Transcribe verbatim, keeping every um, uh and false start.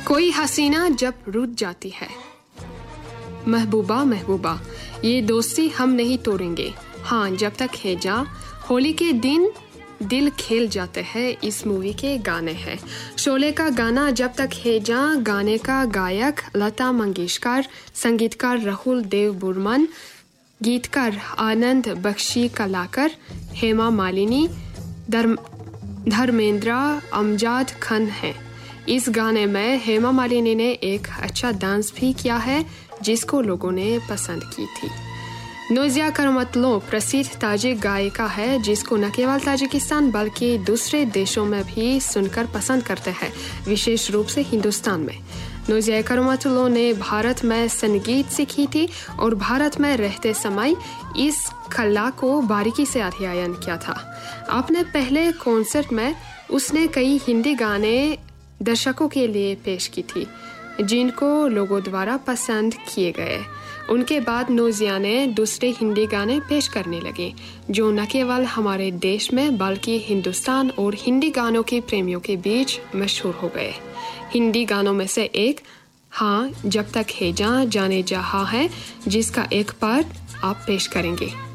कोई हसीना जब रूठ जाती है, महबूबा महबूबा ये दोस्ती हम नहीं तोड़ेंगे, हाँ जब तक है जा, होली के दिन दिल खेल जाते हैं, इस मूवी के गाने हैं। शोले का गाना जब तक है जा, गाने का गायक लता मंगेशकर, संगीतकार राहुल देव बर्मन, गीतकार आनंद बख्शी कलाकर, हेमा मालिनी, धर्मेंद्र, अमजद खान हैं। इस गाने में हेमा मालिनी ने एक अच्छा डांस भी किया है जिसको लोगों ने पसंद की थी। नोजिया करमतलो प्रसिद्ध ताजिक गायिका है जिसको न केवल ताजिकिस्तान बल्कि दूसरे देशों में भी सुनकर पसंद करते हैं, विशेष रूप से हिंदुस्तान में। नोजिया करमतलो ने भारत में संगीत सीखी थी और भारत में रहते समय इस कला को बारीकी से अध्ययन किया था। अपने पहले कॉन्सर्ट में उसने कई हिंदी गाने दर्शकों के लिए पेश की थी जिनको लोगों द्वारा पसंद किए गए। उनके बाद नोजिया ने दूसरे हिंदी गाने पेश करने लगे जो न केवल हमारे देश में बल्कि हिंदुस्तान और हिंदी गानों के प्रेमियों के बीच मशहूर हो गए। हिंदी गानों में से एक हाँ जब तक है जा जाने जहाँ है जिसका एक पार्ट आप पेश करेंगे।